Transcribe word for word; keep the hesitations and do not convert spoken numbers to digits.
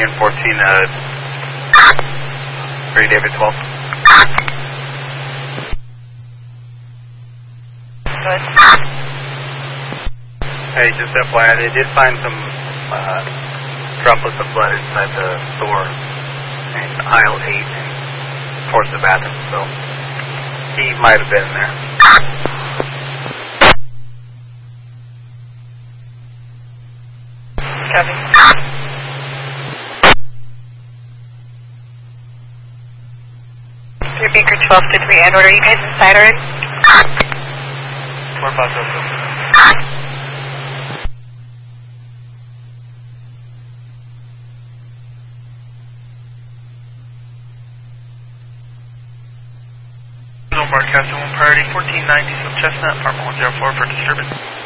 Union fourteen, uh, three David twelve. Good. Hey, just F Y I, they did find some uh, droplets of blood inside the door in aisle eight towards the bathroom, so he might have been in there. Copy. Three Baker twelve to three and order. You guys inside already? We're about to open. Broadcasting one priority fourteen ninety from Chestnut, apartment one oh four for disturbance.